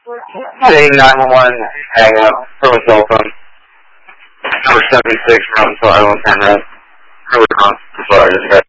Saying 911, hang up from a cell phone. Number 76, Mountain Island, Penrose. Really wrong. Sorry,